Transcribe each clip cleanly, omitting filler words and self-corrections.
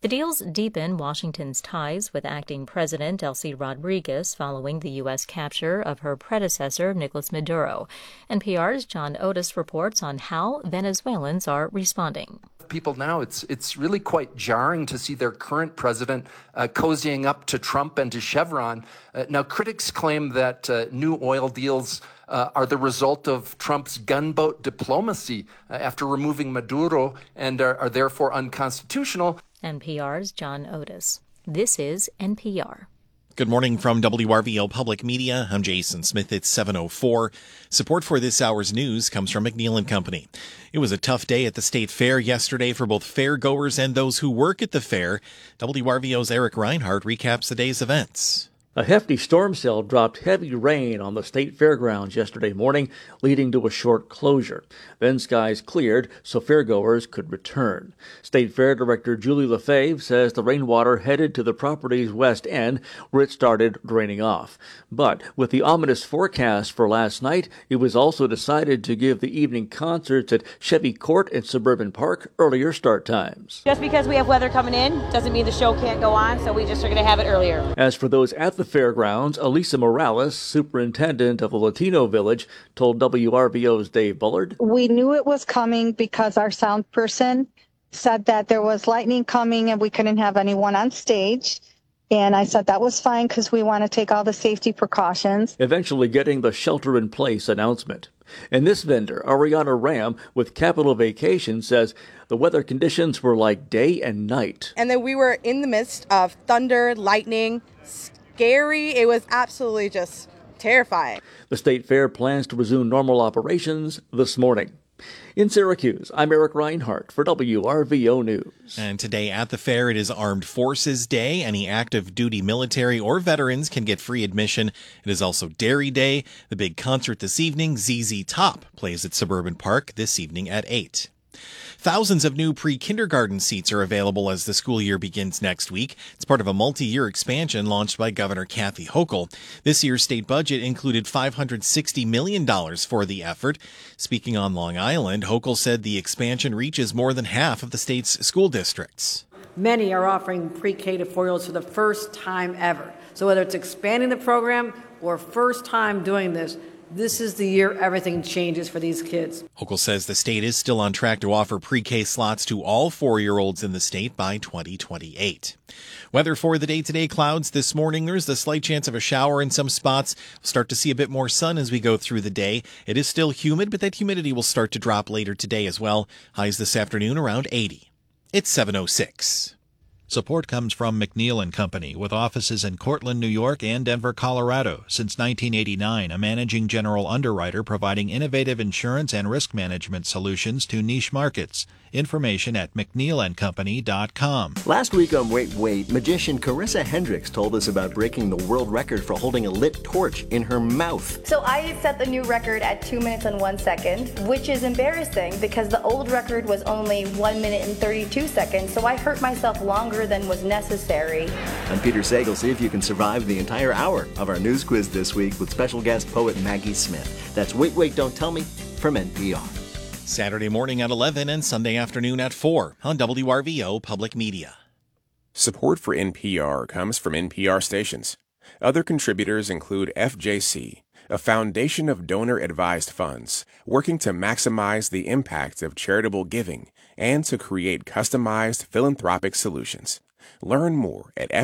The deals deepen Washington's ties with acting President Delcy Rodriguez following the U.S. capture of her predecessor, Nicolas Maduro. NPR's John Otis reports on how Venezuelans are responding. People now, it's really quite jarring to see their current president cozying up to Trump and to Chevron. Now, critics claim that new oil deals are the result of Trump's gunboat diplomacy after removing Maduro and are therefore unconstitutional. NPR's John Otis. This is NPR. Good morning from WRVO Public Media. I'm Jason Smith. It's 7:04. Support for this hour's news comes from McNeil & Company. It was a tough day at the state fair yesterday for both fairgoers and those who work at the fair. WRVO's Eric Reinhardt recaps the day's events. A hefty storm cell dropped heavy rain on the state fairgrounds yesterday morning, leading to a short closure. Then skies cleared so fairgoers could return. State Fair Director Julie Lefebvre says the rainwater headed to the property's west end, where it started draining off. But with the ominous forecast for last night, it was also decided to give the evening concerts at Chevy Court and Suburban Park earlier start times. Just because we have weather coming in doesn't mean the show can't go on, so we just are going to have it earlier. As for those at the fairgrounds, Elisa Morales, superintendent of the Latino Village, told WRVO's Dave Bullard. We knew it was coming because our sound person said that there was lightning coming and we couldn't have anyone on stage. And I said that was fine because we want to take all the safety precautions. Eventually getting the shelter-in-place announcement. And this vendor, Ariana Ram with Capital Vacation, says the weather conditions were like day and night. And then we were in the midst of thunder, lightning, scary. It was absolutely just terrifying. The state fair plans to resume normal operations this morning. In Syracuse, I'm Eric Reinhardt for WRVO News. And today at the fair, it is Armed Forces Day. Any active duty military or veterans can get free admission. It is also Dairy Day. The big concert this evening, ZZ Top, plays at Suburban Park this evening at 8. Thousands of new pre-kindergarten seats are available as the school year begins next week. It's part of a multi-year expansion launched by Governor Kathy Hochul. This year's state budget included $560 million for the effort. Speaking on Long Island, Hochul said the expansion reaches more than half of the state's school districts. Many are offering pre-K to 4-year-olds for the first time ever. So whether it's expanding the program or first time doing this, this is the year everything changes for these kids. Hochul says the state is still on track to offer pre-K slots to all 4-year-olds in the state by 2028. Weather for the day today, clouds this morning. There's the slight chance of a shower in some spots. We'll start to see a bit more sun as we go through the day. It is still humid, but that humidity will start to drop later today as well. Highs this afternoon around 80. It's 7:06. Support comes from McNeil & Company, with offices in Cortland, New York and Denver, Colorado. Since 1989, a managing general underwriter providing innovative insurance and risk management solutions to niche markets. Information at McNeilandCompany.com. Last week on Wait, Wait, magician Carissa Hendricks told us about breaking the world record for holding a lit torch in her mouth. So I set the new record at 2 minutes and 1 second, which is embarrassing because the old record was only 1 minute and 32 seconds, so I hurt myself longer than was necessary. I'm Peter Sagal. See if you can survive the entire hour of our news quiz this week with special guest poet Maggie Smith. That's Wait, Wait, Don't Tell Me from NPR. Saturday morning at 11 and Sunday afternoon at 4 on WRVO Public Media. Support for NPR comes from NPR stations. Other contributors include FJC, a foundation of donor-advised funds working to maximize the impact of charitable giving and to create customized philanthropic solutions. Learn more at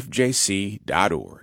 fjc.org.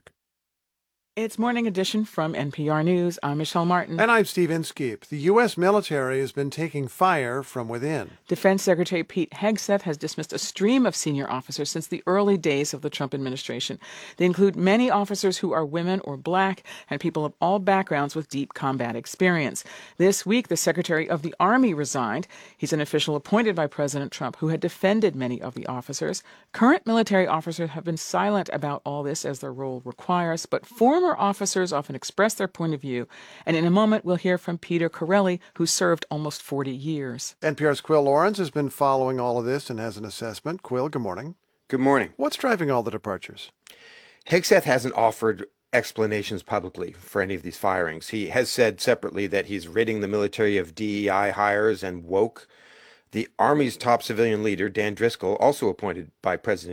It's Morning Edition from NPR News. I'm Michelle Martin. And I'm Steve Inskeep. The U.S. military has been taking fire from within. Defense Secretary Pete Hegseth has dismissed a stream of senior officers since the early days of the Trump administration. They include many officers who are women or black and people of all backgrounds with deep combat experience. This week, the Secretary of the Army resigned. He's an official appointed by President Trump who had defended many of the officers. Current military officers have been silent about all this as their role requires, but former officers often express their point of view. And in a moment, we'll hear from Peter Corelli, who served almost 40 years. NPR's Quill Lawrence has been following all of this and has an assessment. Quill, good morning. Good morning. What's driving all the departures? Hegseth hasn't offered explanations publicly for any of these firings. He has said separately that he's ridding the military of DEI hires and woke. The Army's top civilian leader, Dan Driscoll, also appointed by President